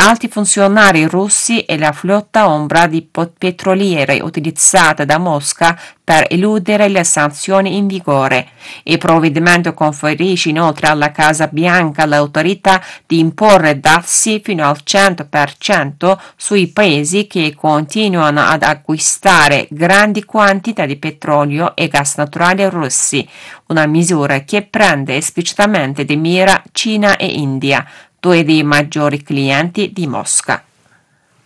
alti funzionari russi e la flotta ombra di petroliere utilizzata da Mosca per eludere le sanzioni in vigore. Il provvedimento conferisce inoltre alla Casa Bianca l'autorità di imporre dazi fino al 100% sui paesi che continuano ad acquistare grandi quantità di petrolio e gas naturale russi, una misura che prende esplicitamente di mira Cina e India, due dei maggiori clienti di Mosca.